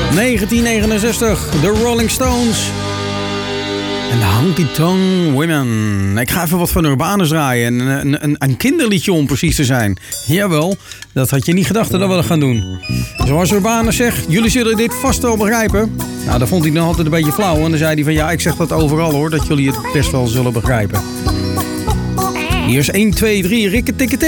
1969, The Rolling Stones. En de Honky Tonk Women. Ik ga even wat van Urbanus draaien. Een kinderliedje om precies te zijn. Jawel, dat had je niet gedacht dat we dat gaan doen. Zoals Urbanus zegt, jullie zullen dit vast wel begrijpen. Nou, dat vond hij nog altijd een beetje flauw. En dan zei hij van ja, ik zeg dat overal hoor. Dat jullie het best wel zullen begrijpen. Hier is 1, 2, 3, rikketikketikke.